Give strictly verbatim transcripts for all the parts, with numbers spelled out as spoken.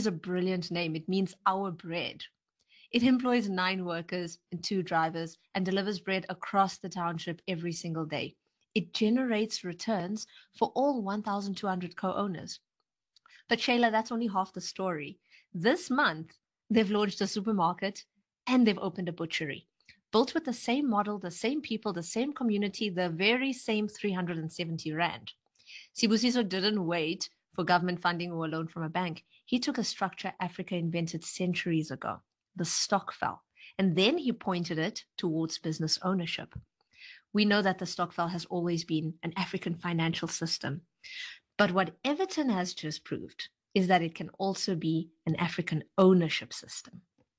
is a brilliant name. It means our bread. It employs nine workers and two drivers and delivers bread across the township every single day. It generates returns for all one thousand two hundred co owners. But Shayla, that's only half the story. This month, they've launched a supermarket and they've opened a butchery. Built with the same model, the same people, the same community, the very same three hundred seventy Rand. Sibusiso didn't wait for government funding or a loan from a bank. He took a structure Africa invented centuries ago, the stokvel, and then he pointed it towards business ownership. We know that the stokvel has always been an African financial system. But what Everton has just proved is that it can also be an African ownership system.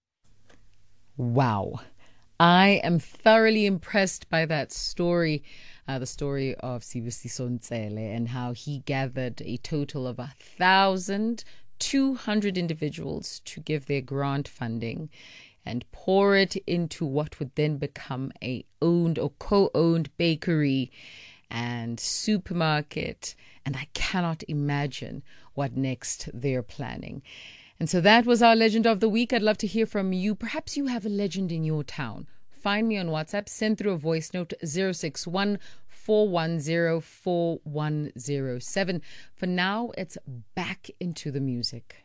Wow. I am thoroughly impressed by that story, uh, the story of Sibusiso Ntsele, and how he gathered a total of one thousand two hundred individuals to give their grant funding and pour it into what would then become a owned or co-owned bakery and supermarket. And I cannot imagine what next they're planning. And so that was our Legend of the Week. I'd love to hear from you. Perhaps you have a legend in your town. Find me on WhatsApp. Send through a voice note zero six one, four one zero, four one zero seven. For now, it's back into the music.